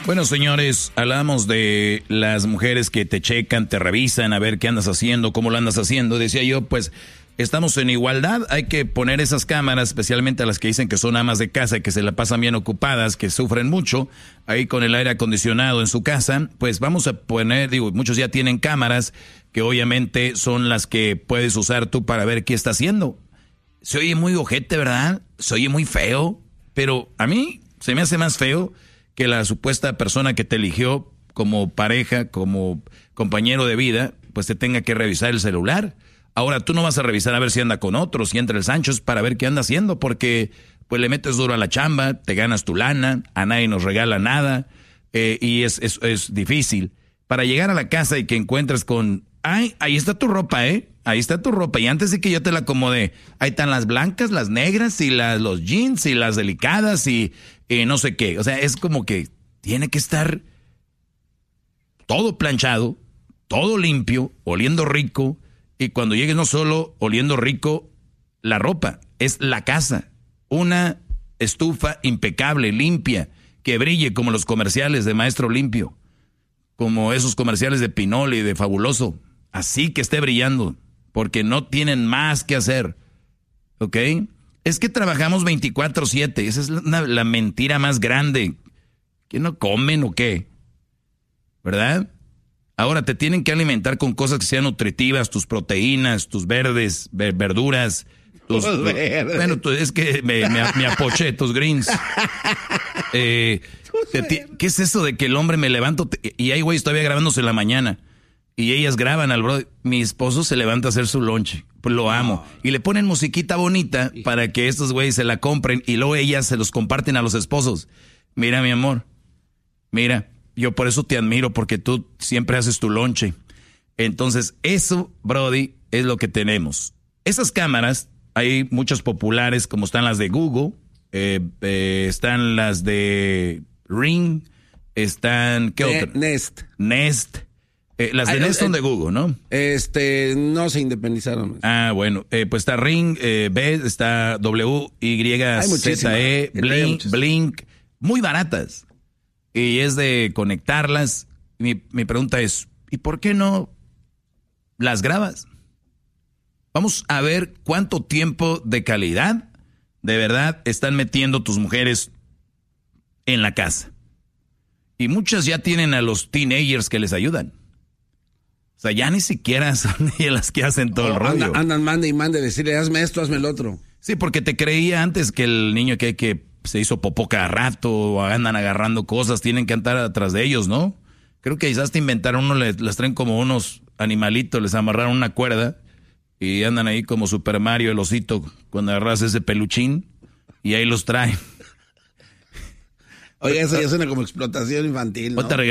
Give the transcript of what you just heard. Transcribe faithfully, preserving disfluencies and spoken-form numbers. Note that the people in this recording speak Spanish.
Bueno, señores, hablamos de las mujeres que te checan, te revisan, a ver qué andas haciendo, cómo lo andas haciendo. Decía yo, pues, estamos en igualdad, hay que poner esas cámaras, especialmente a las que dicen que son amas de casa y que se la pasan bien ocupadas, que sufren mucho, ahí con el aire acondicionado en su casa, pues vamos a poner, digo, muchos ya tienen cámaras que obviamente son las que puedes usar tú para ver qué está haciendo. Se oye muy ojete, ¿verdad? Se oye muy feo, pero a mí se me hace más feo que la supuesta persona que te eligió como pareja, como compañero de vida, pues te tenga que revisar el celular. Ahora tú no vas a revisar a ver si anda con otros, si entra el Sancho, es para ver qué anda haciendo, porque pues le metes duro a la chamba, te ganas tu lana, a nadie nos regala nada, eh, y es, es, es difícil. Para llegar a la casa y que encuentres con, ay, ahí está tu ropa, ¿eh? Ahí está tu ropa, y antes de que yo te la acomode, ahí están las blancas, las negras, y las, los jeans, y las delicadas, y, y no sé qué. O sea, es como que tiene que estar todo planchado, todo limpio, oliendo rico, y cuando llegues no solo oliendo rico la ropa, es la casa. Una estufa impecable, limpia, que brille como los comerciales de Maestro Limpio, como esos comerciales de Pinol y de Fabuloso. Así que esté brillando, porque no tienen más que hacer, ¿ok? Es que trabajamos veinticuatro siete, esa es la, la mentira más grande. ¿Que no comen o qué? ¿Verdad? Ahora te tienen que alimentar con cosas que sean nutritivas, tus proteínas, tus verdes, ver, verduras. Tus, bueno, tú, es que me, me, me apoché, tus greens. Eh, te, ¿Qué es eso de que el hombre me levanto te, y hay güeyes todavía grabándose en la mañana? Y ellas graban al bro. Mi esposo se levanta a hacer su lonche. Pues lo amo. Y le ponen musiquita bonita para que estos güeyes se la compren y luego ellas se los comparten a los esposos. Mira, mi amor. Mira, yo por eso te admiro, porque tú siempre haces tu lonche. Entonces, eso, Brody, es lo que tenemos. Esas cámaras, hay muchas populares, como están las de Google, eh, eh, están las de Ring, están... ¿Qué Ne- otra? Nest. Nest. Eh, las de Ay, Nest eh, son de Google, ¿no? Este, no se independizaron. Ah, bueno, eh, pues está Ring, eh, B, está W, Y, Z, E, Blink, Blink, muy baratas. Y es de conectarlas. Mi, mi pregunta es, ¿y por qué no las grabas? Vamos a ver cuánto tiempo de calidad de verdad están metiendo tus mujeres en la casa. Y muchas ya tienen a los teenagers que les ayudan. O sea, ya ni siquiera son ellas las que hacen todo oh, el rollo. Andan, andan mande y mande, decirle, hazme esto, hazme el otro. Sí, porque te creía antes que el niño que, que se hizo popó cada rato, o andan agarrando cosas, tienen que andar atrás de ellos, ¿no? Creo que quizás te inventaron uno, les, les traen como unos animalitos, les amarraron una cuerda y andan ahí como Super Mario, el osito, cuando agarras ese peluchín y ahí los traen. Oye, eso ya suena como explotación infantil, ¿no?